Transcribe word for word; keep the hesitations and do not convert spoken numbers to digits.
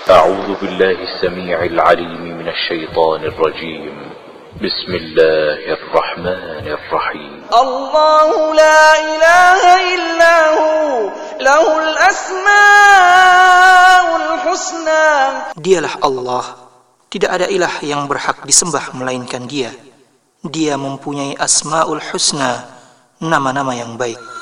أعوذ بالله السميع العليم من الشيطان الرجيم بسم الله الرحمن الرحيم الله لا إله إلا هو له الأسماء الحسنى. Dialah Allah, tidak ada ilah yang berhak disembah melainkan Dia. Dia mempunyai asmaul husna, nama-nama yang baik.